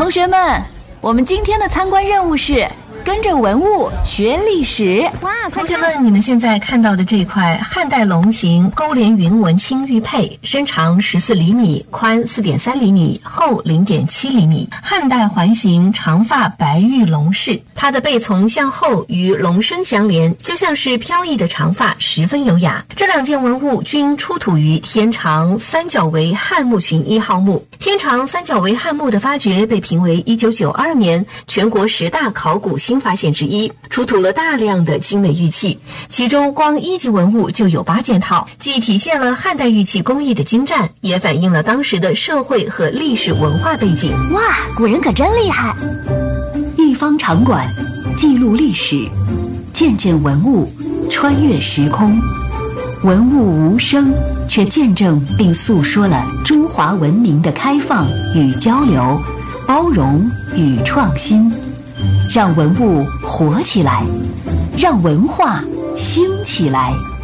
同学们，我们今天的参观任务是跟着文物学历史。 哇， 同学们，你们现在看到的这块汉代龙形勾连云纹青玉佩，身长14厘米，宽4.3厘米，厚0.7厘米，汉代环形长发白玉龙饰，它的背从向后与龙身相连，就像是飘逸的长发，十分优雅。这2件文物均出土于天长三角围汉墓群1号墓。天长三角围汉墓的发掘被评为1992年全国10大考古新发现之一，出土了大量的精美玉器，其中光1级文物就有8件套，既体现了汉代玉器工艺的精湛，也反映了当时的社会和历史文化背景。 哇，古人可真厉害！ 一方场馆，记录历史，件件文物穿越时空，文物无声，却见证并诉说了中华文明的开放与交流，包容与创新。让文物活起来，让文化兴起来。